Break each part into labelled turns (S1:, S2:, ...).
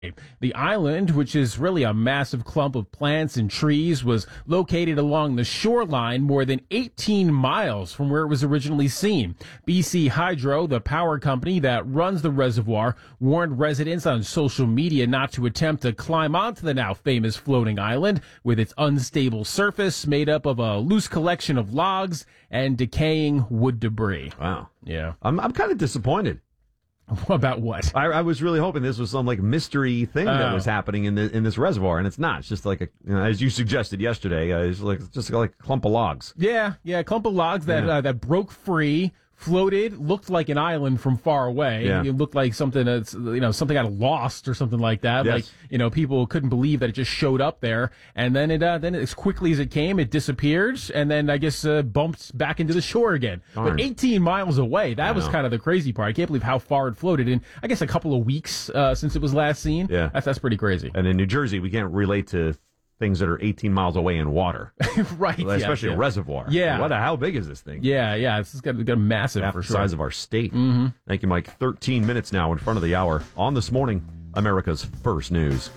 S1: The island, which is really a massive clump of plants and trees, was located along the shoreline more than 18 miles from where it was originally seen. BC Hydro, the power company that runs the reservoir, warned residents on social media not to attempt to climb onto the now famous floating island with its unstable surface made up of a loose collection of logs and decaying wood debris.
S2: Wow.
S1: Yeah.
S2: I'm kind of disappointed.
S1: About what?
S2: I was really hoping this was some like mystery thing that was happening in this reservoir, and it's not. It's just like as you suggested yesterday, it's just like a clump of logs.
S1: Yeah, a clump of logs that broke free, floated, looked like an island from far away.
S2: Yeah.
S1: It looked like something that's something got lost or something like that.
S2: Yes.
S1: Like people couldn't believe that it just showed up there, and then it as quickly as it came, it disappeared, and then I guess bumped back into the shore again.
S2: Darn.
S1: But 18 miles away, that was kind of the crazy part. I can't believe how far it floated in. I guess a couple of weeks since it was last seen.
S2: Yeah,
S1: that's pretty crazy.
S2: And in New Jersey, we can't relate to things that are 18 miles away in water.
S1: Right.
S2: Especially a reservoir.
S1: Yeah.
S2: How big is this thing?
S1: Yeah. It's got a massive
S2: Half
S1: for
S2: the
S1: sure.
S2: size of our state.
S1: Mm-hmm.
S2: Thank you, Mike. 13 minutes now in front of the hour on This Morning, America's First News.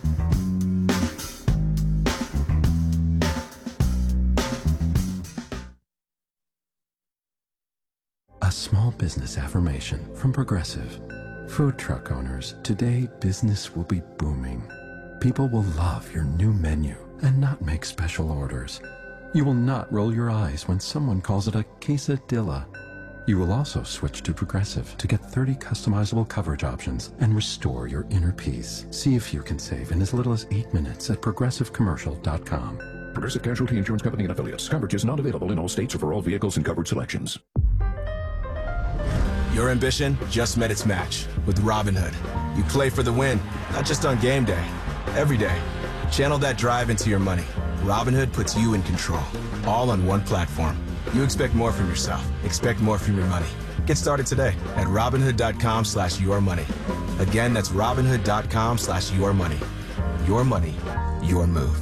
S3: A small business affirmation from Progressive. Food truck owners, today business will be booming. People will love your new menu and not make special orders. You will not roll your eyes when someone calls it a quesadilla. You will also switch to Progressive to get 30 customizable coverage options and restore your inner peace. See if you can save in as little as 8 minutes at progressivecommercial.com.
S4: Progressive Casualty Insurance Company and affiliates. Coverage is not available in all states or for all vehicles and coverage selections.
S5: Your ambition just met its match with Robinhood. You play for the win, not just on game day, every day. Channel that drive into your money. Robinhood puts you in control, all on one platform. You expect more from yourself. Expect more from your money. Get started today at Robinhood.com/yourmoney. Again, that's Robinhood.com/yourmoney. Your money, your move.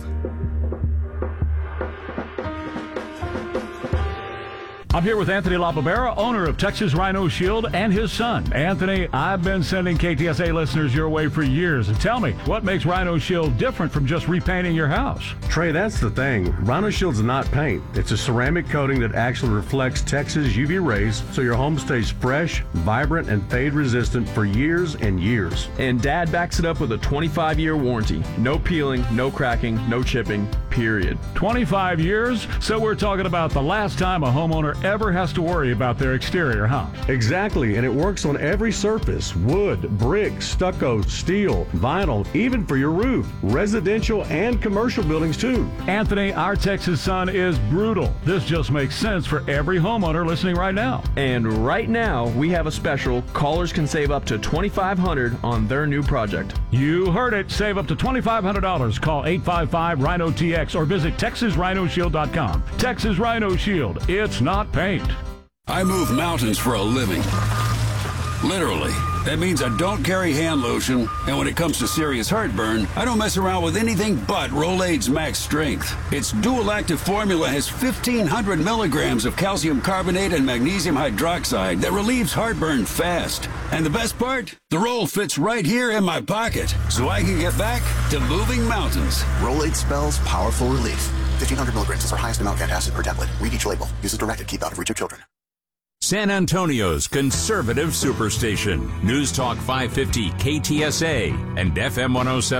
S6: I'm here with Anthony LaBarbera, owner of Texas Rhino Shield, and his son. Anthony, I've been sending KTSA listeners your way for years. And tell me, what makes Rhino Shield different from just repainting your house?
S7: Trey, that's the thing. Rhino Shield's not paint. It's a ceramic coating that actually reflects Texas UV rays, so your home stays fresh, vibrant, and fade resistant for years and years.
S8: And Dad backs it up with a 25-year warranty. No peeling, no cracking, no chipping, period.
S6: 25 years? So we're talking about the last time a homeowner ever has to worry about their exterior, huh?
S7: Exactly, and it works on every surface: wood, brick, stucco, steel, vinyl, even for your roof. Residential and commercial buildings too.
S6: Anthony, our Texas sun is brutal. This just makes sense for every homeowner listening right now.
S8: And right now, we have a special. Callers can save up to $2,500 on their new project.
S6: You heard it. Save up to $2,500. Call 855-RHINO-TX or visit TexasRhinoShield.com. Texas Rhino Shield. It's not paint.
S9: I move mountains for a living. Literally. That means I don't carry hand lotion, and when it comes to serious heartburn, I don't mess around with anything but Rolaids Max Strength. Its dual-active formula has 1,500 milligrams of calcium carbonate and magnesium hydroxide that relieves heartburn fast. And the best part? The roll fits right here in my pocket, so I can get back to moving mountains.
S10: Rolaids spells powerful relief. 1,500 milligrams is our highest amount of acid per tablet. Read each label. Use as directed. Keep out of reach of children.
S11: San Antonio's conservative superstation. News Talk 550 KTSA and FM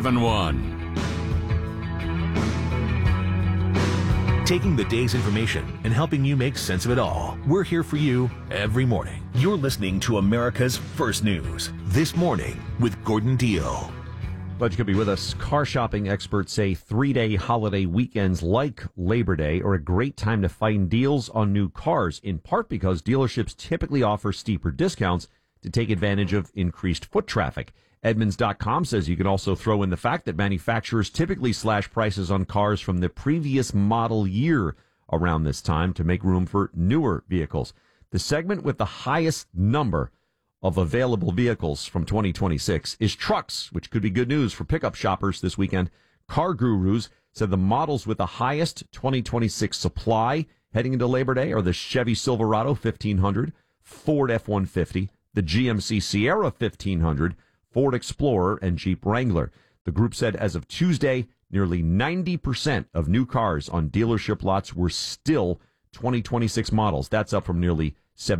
S11: 1071.
S12: Taking the day's information and helping you make sense of it all. We're here for you every morning. You're listening to America's First News. This Morning with Gordon Deal.
S2: Glad you could be with us. Car shopping experts say 3-day holiday weekends like Labor Day are a great time to find deals on new cars, in part because dealerships typically offer steeper discounts to take advantage of increased foot traffic. Edmunds.com says you can also throw in the fact that manufacturers typically slash prices on cars from the previous model year around this time to make room for newer vehicles. The segment with the highest number of available vehicles from 2026 is trucks, which could be good news for pickup shoppers this weekend. Car Gurus said the models with the highest 2026 supply heading into Labor Day are the Chevy Silverado 1500, Ford F-150, the GMC Sierra 1500, Ford Explorer, and Jeep Wrangler. The group said as of Tuesday, nearly 90% of new cars on dealership lots were still 2026 models. That's up from nearly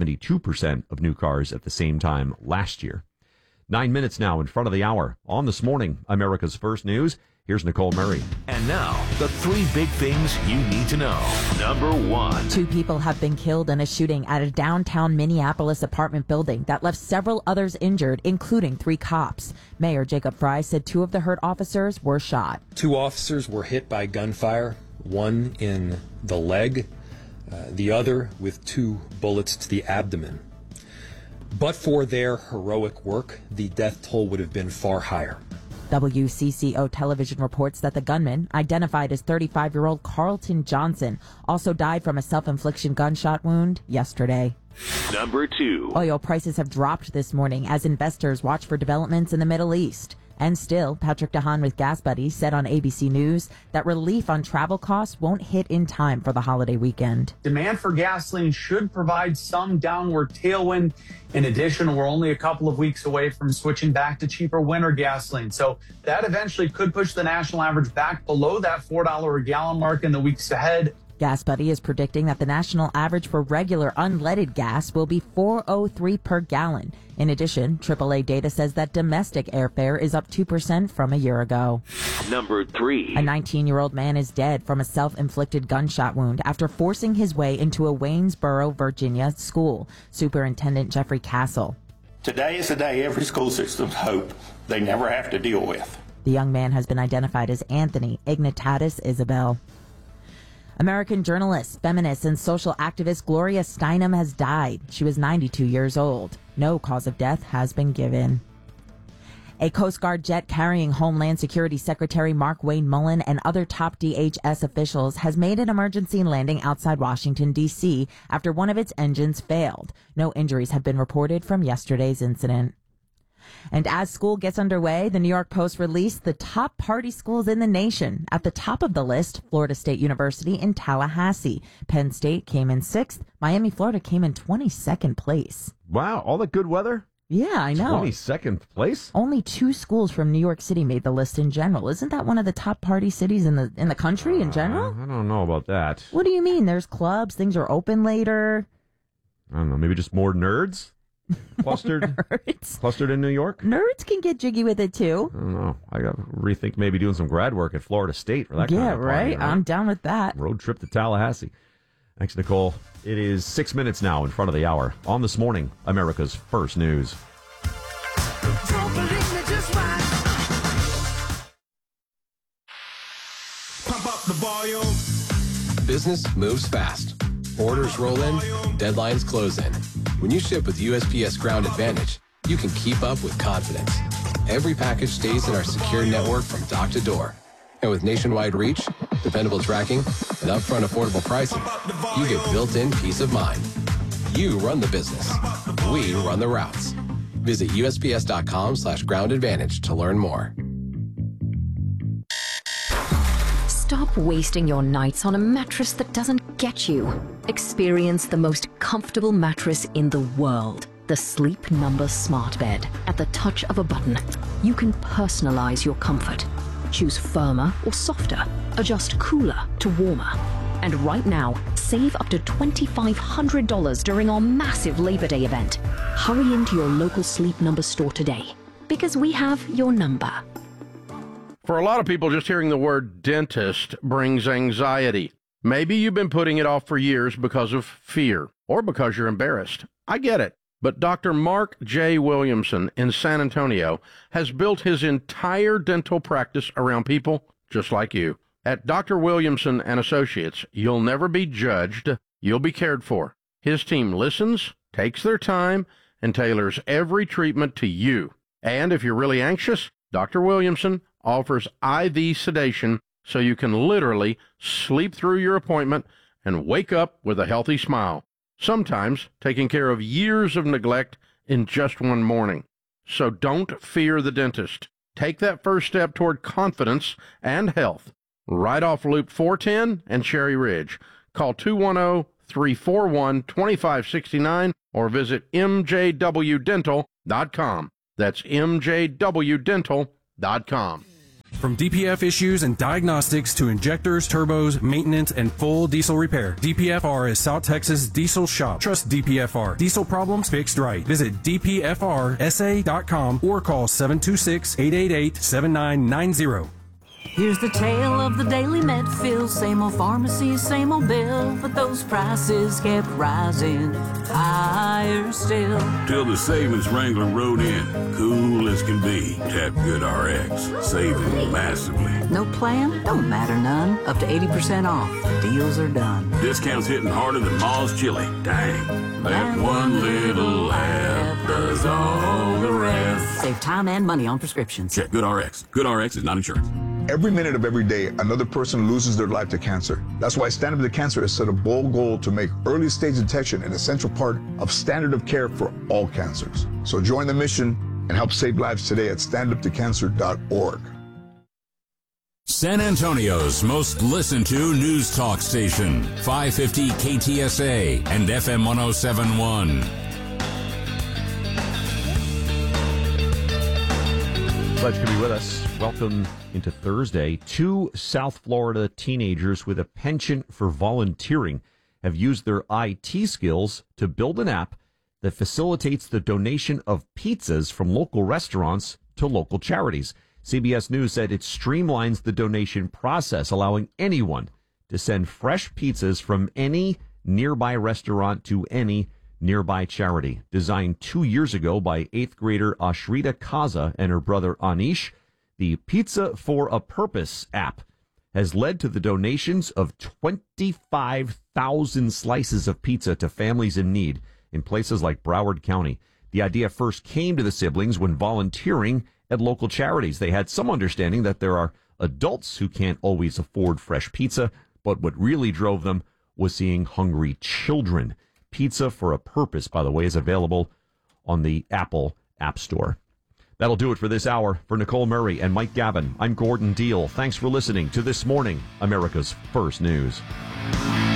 S2: 72% of new cars at the same time last year. 9 minutes now in front of the hour. On This Morning, America's First News, here's Nicole Murray.
S12: And now, the 3 big things you need to know. Number 1.
S13: 2 people have been killed in a shooting at a downtown Minneapolis apartment building that left several others injured, including 3 cops. Mayor Jacob Fry said 2 of the hurt officers were shot.
S14: 2 officers were hit by gunfire, one in the leg, the other with 2 bullets to the abdomen. But for their heroic work, the death toll would have been far higher.
S13: WCCO television reports that the gunman, identified as 35-year-old Carlton Johnson, also died from a self-infliction gunshot wound yesterday.
S12: Number 2.
S13: Oil prices have dropped this morning as investors watch for developments in the Middle East. And still, Patrick DeHaan with Gas Buddy said on ABC News that relief on travel costs won't hit in time for the holiday weekend.
S15: Demand for gasoline should provide some downward tailwind. In addition, we're only a couple of weeks away from switching back to cheaper winter gasoline. So that eventually could push the national average back below that $4 a gallon mark in the weeks ahead.
S13: Gas Buddy is predicting that the national average for regular unleaded gas will be $4.03 per gallon. In addition, AAA data says that domestic airfare is up 2% from a year ago.
S12: Number 3.
S13: A 19-year-old man is dead from a self-inflicted gunshot wound after forcing his way into a Waynesboro, Virginia school. Superintendent Jeffrey Castle.
S16: Today is the day every school systems hope they never have to deal with.
S13: The young man has been identified as Anthony Ignatatus Isabel. American journalist, feminist, and social activist Gloria Steinem has died. She was 92 years old. No cause of death has been given. A Coast Guard jet carrying Homeland Security Secretary Markwayne Mullin and other top DHS officials has made an emergency landing outside Washington, D.C. after one of its engines failed. No injuries have been reported from yesterday's incident. And as school gets underway, the New York Post released the top party schools in the nation. At the top of the list, Florida State University in Tallahassee. Penn State came in 6th. Miami, Florida came in 22nd place.
S2: Wow, all that good weather?
S13: Yeah, I know.
S2: 22nd place?
S13: Only 2 schools from New York City made the list in general. Isn't that one of the top party cities in the country in general?
S2: I don't know about that.
S13: What do you mean? There's clubs, things are open later.
S2: I don't know, maybe just more nerds? Clustered in New York?
S13: Nerds can get jiggy with it too.
S2: I don't know. I got to rethink maybe doing some grad work at Florida State for that kind of party, right?
S13: I'm down with that.
S2: Road trip to Tallahassee. Thanks, Nicole. It is 6 minutes now in front of the hour. On This Morning, America's First News.
S17: Don't believe me, just watch. Pump up the volume.
S18: Business moves fast. Orders roll in, deadlines close in. When you ship with USPS Ground Advantage, you can keep up with confidence. Every package stays in our secure network from dock to door. And with nationwide reach, dependable tracking, and upfront affordable pricing, you get built-in peace of mind. You run the business. We run the routes. Visit USPS.com/Ground Advantage to learn more.
S19: Stop wasting your nights on a mattress that doesn't get you. Experience the most comfortable mattress in the world. The Sleep Number Smart Bed. At the touch of a button, you can personalize your comfort. Choose firmer or softer. Adjust cooler to warmer. And right now, save up to $2,500 during our massive Labor Day event. Hurry into your local Sleep Number store today, because we have your number.
S20: For a lot of people, just hearing the word dentist brings anxiety. Maybe you've been putting it off for years because of fear or because you're embarrassed. I get it. But Dr. Mark J. Williamson in San Antonio has built his entire dental practice around people just like you. At Dr. Williamson and Associates, you'll never be judged. You'll be cared for. His team listens, takes their time, and tailors every treatment to you. And if you're really anxious, Dr. Williamson offers IV sedation so you can literally sleep through your appointment and wake up with a healthy smile, sometimes taking care of years of neglect in just one morning. So don't fear the dentist. Take that first step toward confidence and health. Right off Loop 410 and Cherry Ridge. Call 210-341-2569 or visit mjwdental.com. That's mjwdental.com.
S21: From DPF issues and diagnostics to injectors, turbos, maintenance, and full diesel repair, DPFR is South Texas Diesel Shop. Trust DPFR. Diesel problems fixed right. Visit DPFRSA.com or call 726-888-7990.
S22: Here's the tale of the daily Medfield. Same old pharmacy, same old bill, but those prices kept rising higher still.
S9: Till the savings Wrangler rode in, cool as can be. Tap Good RX, saving massively.
S22: No plan? Don't matter none. Up to 80% off. Deals are done.
S9: Discounts hitting harder than Ma's chili. Dang, that one little app does all the rest.
S22: Save time and money on prescriptions.
S9: Check Good RX. Good RX is not insurance.
S23: Every minute of every day, another person loses their life to cancer. That's why Stand Up to Cancer has set a bold goal to make early stage detection an essential part of standard of care for all cancers. So join the mission and help save lives today at standuptocancer.org.
S11: San Antonio's most listened to news talk station, 550 KTSA and FM 107.1.
S2: Glad you could be with us. Welcome into Thursday. 2 South Florida teenagers with a penchant for volunteering have used their IT skills to build an app that facilitates the donation of pizzas from local restaurants to local charities. CBS News said it streamlines the donation process, allowing anyone to send fresh pizzas from any nearby restaurant to any nearby charity. Designed 2 years ago by 8th grader Ashrita Kaza and her brother Anish, the Pizza for a Purpose app has led to the donations of 25,000 slices of pizza to families in need in places like Broward County. The idea first came to the siblings when volunteering at local charities. They had some understanding that there are adults who can't always afford fresh pizza, but what really drove them was seeing hungry children. Pizza for a Purpose, by the way, is available on the Apple App Store. That'll do it for this hour. For Nicole Murray and Mike Gavin, I'm Gordon Deal. Thanks for listening to This Morning, America's First News.